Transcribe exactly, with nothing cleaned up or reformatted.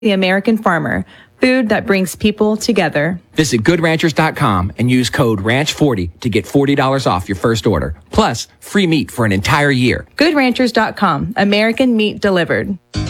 The American Farmer, food that brings people together. Visit good ranchers dot com and use code ranch forty to get forty dollars off your first order. Plus, free meat for an entire year. good ranchers dot com, American meat delivered.